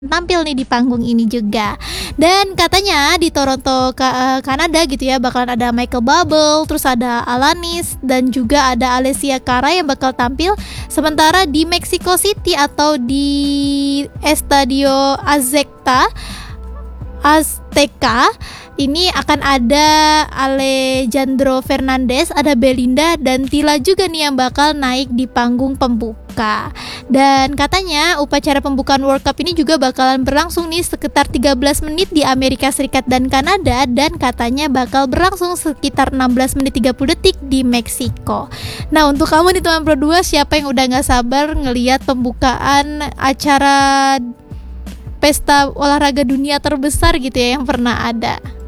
tampil nih di panggung ini juga. Dan katanya di Toronto, Kanada gitu ya, bakalan ada Michael Bublé, terus ada Alanis dan juga ada Alessia Cara yang bakal tampil. Sementara di Mexico City atau di Estadio Azteca ini akan ada Alejandro Fernandez, ada Belinda dan Tila juga nih yang bakal naik di panggung pembuka. Dan katanya upacara pembukaan World Cup ini juga bakalan berlangsung nih sekitar 13 menit di Amerika Serikat dan Kanada, dan katanya bakal berlangsung sekitar 16 menit 30 detik di Meksiko. Nah, untuk kamu nih teman Pro 2, siapa yang udah gak sabar ngelihat pembukaan acara pesta olahraga dunia terbesar gitu ya yang pernah ada?